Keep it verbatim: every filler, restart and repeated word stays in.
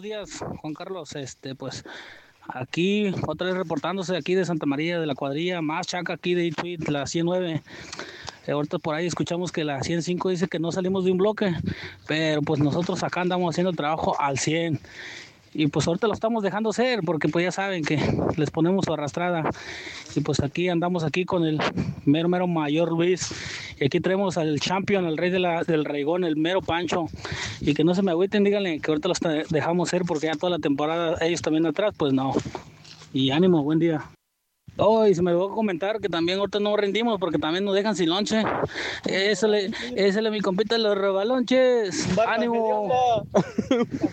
días, Juan Carlos. Este, pues aquí otra vez reportándose aquí de Santa María de la cuadrilla, más chaca aquí de Ituit, la ciento nueve. Eh, ahorita por ahí escuchamos que la ciento cinco dice que no salimos de un bloque, pero pues nosotros acá andamos haciendo el trabajo al cien. Y pues ahorita lo estamos dejando ser, porque pues ya saben que les ponemos su arrastrada. Y pues aquí andamos aquí con el mero mero mayor Luis. Y aquí tenemos al champion, el rey de la, del Reigón, el mero Pancho. Y que no se me agüiten, díganle que ahorita los dejamos ser, porque ya toda la temporada ellos también atrás, pues no. Y ánimo, buen día. Oh, y se me olvidó comentar que también ahorita no rendimos porque también nos dejan sin lonche. Ese le, ese le mi compita los rebalonches. Ánimo.